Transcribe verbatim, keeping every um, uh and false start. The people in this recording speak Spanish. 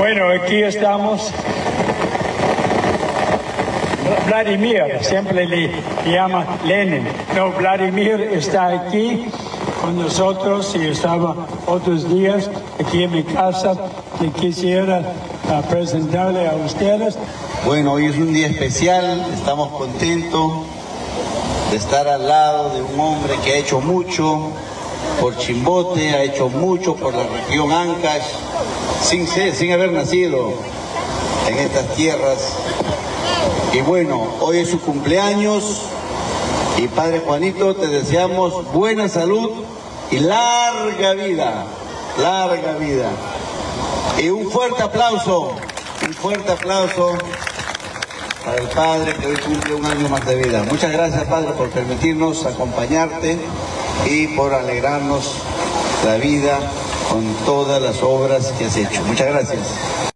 Bueno, aquí estamos. Vladimir, siempre le llama Lenin. No, Vladimir está aquí con nosotros y estaba otros días aquí en mi casa que quisiera uh, presentarle a ustedes. Bueno, hoy es un día especial, estamos contentos de estar al lado de un hombre que ha hecho mucho por Chimbote, ha hecho mucho por la región Ancash, sin ser, sin haber nacido en estas tierras. Y bueno, hoy es su cumpleaños y Padre Juanito, te deseamos buena salud y larga vida, larga vida. Y un fuerte aplauso, un fuerte aplauso para el Padre que hoy cumple un año más de vida. Muchas gracias, Padre, por permitirnos acompañarte y por alegrarnos la vida con todas las obras que has hecho. Muchas gracias.